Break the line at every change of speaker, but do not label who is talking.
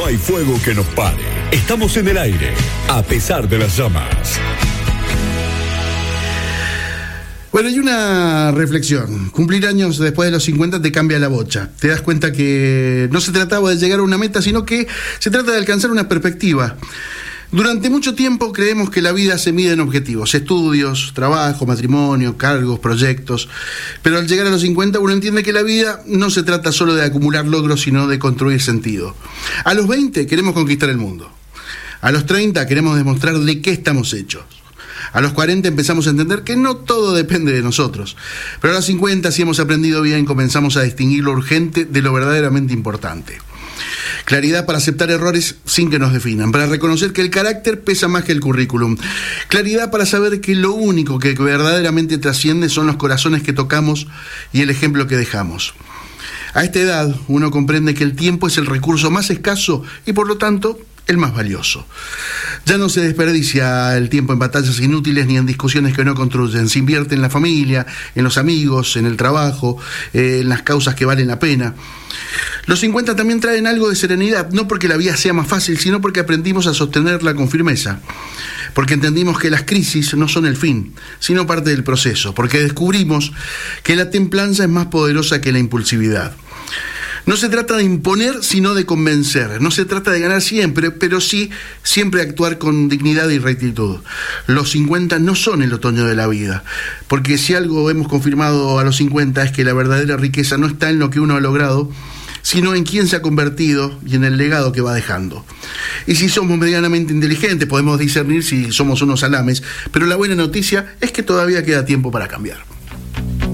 No hay fuego que nos pare. Estamos en el aire, a pesar de las llamas.
Bueno, hay una reflexión. Cumplir años después de los 50 te cambia la bocha. Te das cuenta que no se trataba de llegar a una meta, sino que se trata de alcanzar una perspectiva. Durante mucho tiempo creemos que la vida se mide en objetivos, estudios, trabajo, matrimonio, cargos, proyectos. Pero al llegar a los 50 uno entiende que la vida no se trata solo de acumular logros, sino de construir sentido. A los 20 queremos conquistar el mundo. A los 30 queremos demostrar de qué estamos hechos. A los 40 empezamos a entender que no todo depende de nosotros. Pero a los 50, si hemos aprendido bien, comenzamos a distinguir lo urgente de lo verdaderamente importante. Claridad para aceptar errores sin que nos definan, para reconocer que el carácter pesa más que el currículum. Claridad para saber que lo único que verdaderamente trasciende son los corazones que tocamos y el ejemplo que dejamos. A esta edad uno comprende que el tiempo es el recurso más escaso y por lo tanto el más valioso. Ya no se desperdicia el tiempo en batallas inútiles ni en discusiones que no construyen. Se invierte en la familia, en los amigos, en el trabajo, en las causas que valen la pena. Los 50 también traen algo de serenidad, no porque la vida sea más fácil, sino porque aprendimos a sostenerla con firmeza. Porque entendimos que las crisis no son el fin, sino parte del proceso. Porque descubrimos que la templanza es más poderosa que la impulsividad. No se trata de imponer, sino de convencer. No se trata de ganar siempre, pero sí siempre actuar con dignidad y rectitud. Los 50 no son el otoño de la vida, porque si algo hemos confirmado a los 50 es que la verdadera riqueza no está en lo que uno ha logrado, sino en quién se ha convertido y en el legado que va dejando. Y si somos medianamente inteligentes, podemos discernir si somos unos salames, pero la buena noticia es que todavía queda tiempo para cambiar.